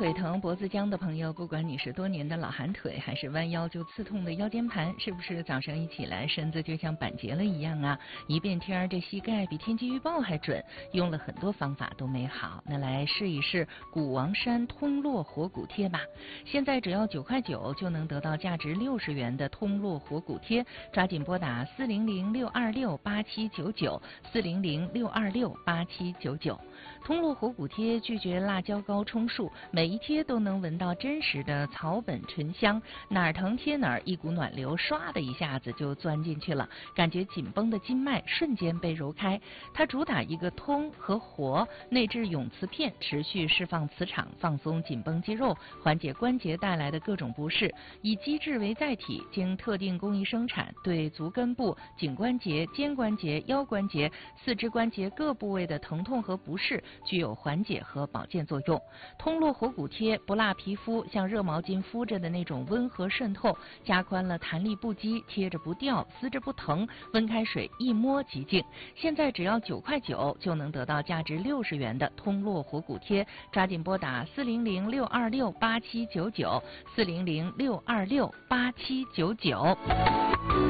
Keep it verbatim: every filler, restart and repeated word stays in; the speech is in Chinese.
腿疼、脖子僵的朋友，不管你是多年的老寒腿，还是弯腰就刺痛的腰间盘，是不是早上一起来身子就像板结了一样啊？一变天儿，这膝盖比天气预报还准，用了很多方法都没好。那来试一试谷王山通络活骨贴吧。现在只要九块九就能得到价值六十元的通络活骨贴，抓紧拨打四零零六二六八七九九四零零六二六八七九九。通络活骨贴拒绝辣椒膏充数，每一贴都能闻到真实的草本醇香，哪儿疼贴哪儿，一股暖流唰的一下子就钻进去了，感觉紧绷的筋脉瞬间被揉开。它主打一个通和活，内置永磁片，持续释放磁场，放松紧绷肌肉，缓解关节带来的各种不适。以机制为载体，经特定工艺生产，对足根部、颈关节、肩关节、腰关节、四肢关节各部位的疼痛和不适具有缓解和保健作用。通络活骨贴不辣皮肤，像热毛巾敷着的那种温和渗透，加宽了弹力不羁，贴着不掉，撕着不疼，温开水一摸即净。现在只要九块九就能得到价值六十元的通络活骨贴，抓紧拨打四零零六二六八七九九四零零六二六八七九九。